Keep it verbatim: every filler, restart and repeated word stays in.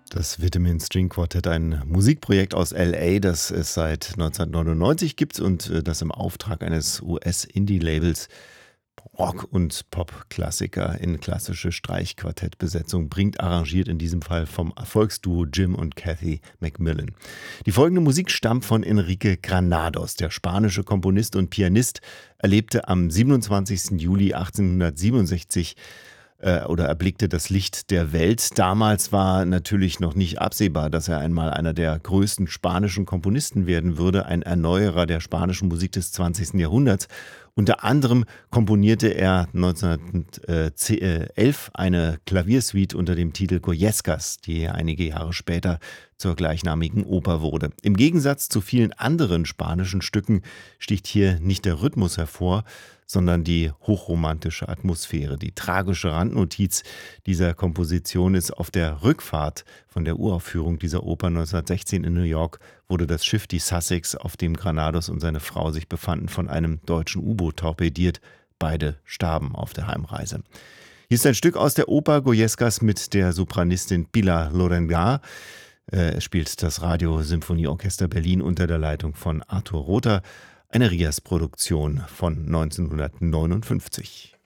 Das Vitamin String Quartet, ein Musikprojekt aus L A, das es seit neunzehnhundertneunundneunzig gibt und äh, das im Auftrag eines U S-Indie-Labels Rock- und Pop-Klassiker in klassische Streichquartettbesetzung bringt, arrangiert in diesem Fall vom Erfolgsduo Jim und Kathy McMillan. Die folgende Musik stammt von Enrique Granados. Der spanische Komponist und Pianist erlebte am siebenundzwanzigsten Juli achtzehnhundertsiebenundsechzig äh, oder erblickte das Licht der Welt. Damals war natürlich noch nicht absehbar, dass er einmal einer der größten spanischen Komponisten werden würde, ein Erneuerer der spanischen Musik des zwanzigsten Jahrhunderts. Unter anderem komponierte er neunzehnhundertelf eine Klaviersuite unter dem Titel Goyescas, die einige Jahre später zur gleichnamigen Oper wurde. Im Gegensatz zu vielen anderen spanischen Stücken sticht hier nicht der Rhythmus hervor, sondern die hochromantische Atmosphäre. Die tragische Randnotiz dieser Komposition ist: Auf der Rückfahrt von der Uraufführung dieser Oper neunzehnhundertsechzehn in New York wurde das Schiff, die Sussex, auf dem Granados und seine Frau sich befanden, von einem deutschen U-Boot torpediert. Beide starben auf der Heimreise. Hier ist ein Stück aus der Oper Goyescas mit der Sopranistin Pilar Lorengar. Äh, Es spielt das Radio-Symphonieorchester Berlin unter der Leitung von Arthur Rother, eine Rias-Produktion von neunzehnhundertneunundfünfzig.